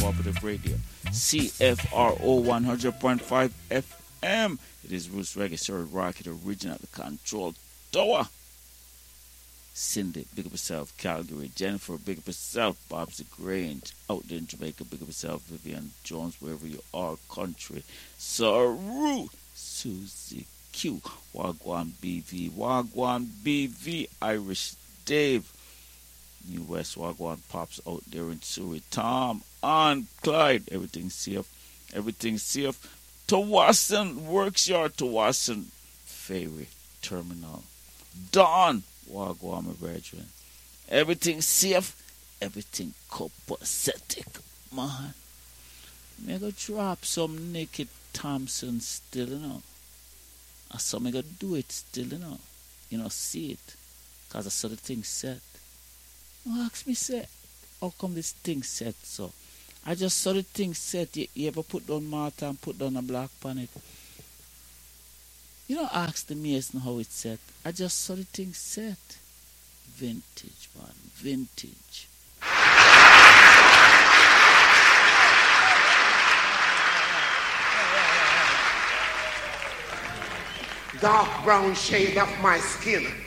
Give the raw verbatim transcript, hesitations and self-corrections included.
Cooperative Radio, C F R O one hundred point five F M. It is Roots Reggae, Sir Rocket, original at the control tower. Cindy, big up yourself. Calgary, Jennifer, big up yourself. Bob's the Grange, out there in Jamaica, big up yourself. Vivian Jones, wherever you are, country. Saru, Susie Q, Wagwan B V, Wagwan B V, Irish Dave, New West Wagwan Pops out there in Surrey, Tom and Clyde, everything safe, everything safe. Tawasan, Worksyard, Tawasan, Ferry Terminal, Don, Wagwan, my brethren. Everything safe, everything copacetic, man. Me go drop some Naked Thompson still, you know. I saw me go do it still, you know. You know, see it. Because I saw the thing set. No, ask me, say, how come this thing set so? I just saw the thing set. You, you ever put down Martha and put down a black pan it? You don't ask the mason how it's set. I just saw the thing set. Vintage, man. Vintage. Dark brown shade of my skin.